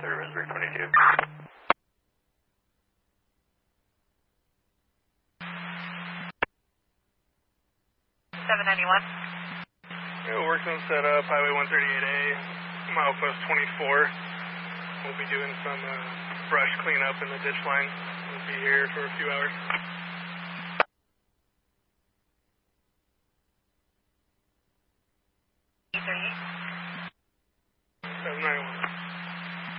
service, Route 22. 791. Yeah, work's been set up, Highway 138A, milepost 24. We'll be doing some brush cleanup in the ditch line. We'll be here for a few hours.